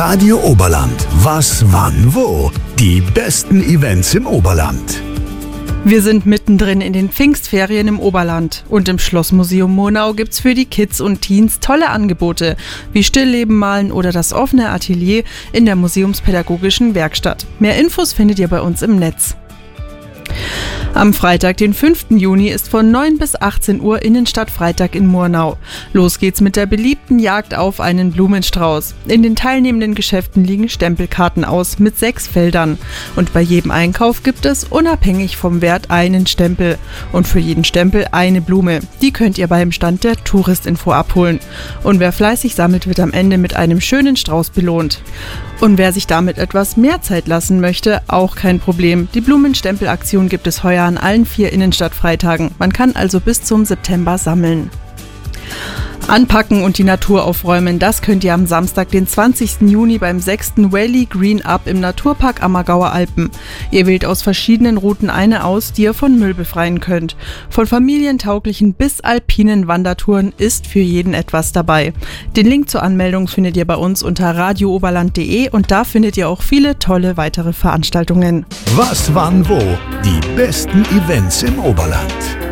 Radio Oberland. Was, wann, wo? Die besten Events im Oberland. Wir sind mittendrin in den Pfingstferien im Oberland und im Schlossmuseum Murnau gibt's für die Kids und Teens tolle Angebote, wie Stillleben malen oder das offene Atelier in der museumspädagogischen Werkstatt. Mehr Infos findet ihr bei uns im Netz. Am Freitag, den 5. Juni, ist von 9 bis 18 Uhr Innenstadtfreitag in Murnau. Los geht's mit der beliebten Jagd auf einen Blumenstrauß. In den teilnehmenden Geschäften liegen Stempelkarten aus mit 6 Feldern. Und bei jedem Einkauf gibt es unabhängig vom Wert einen Stempel. Und für jeden Stempel eine Blume. Die könnt ihr beim Stand der Touristinfo abholen. Und wer fleißig sammelt, wird am Ende mit einem schönen Strauß belohnt. Und wer sich damit etwas mehr Zeit lassen möchte, auch kein Problem. Die Blumenstempelaktion gibt es heuer an allen 4 Innenstadtfreitagen. Man kann also bis zum September sammeln. Anpacken und die Natur aufräumen, das könnt ihr am Samstag, den 20. Juni beim 6. Valley Green Up im Naturpark Ammergauer Alpen. Ihr wählt aus verschiedenen Routen eine aus, die ihr von Müll befreien könnt. Von familientauglichen bis alpinen Wandertouren ist für jeden etwas dabei. Den Link zur Anmeldung findet ihr bei uns unter radiooberland.de und da findet ihr auch viele tolle weitere Veranstaltungen. Was, wann, wo? Die besten Events im Oberland.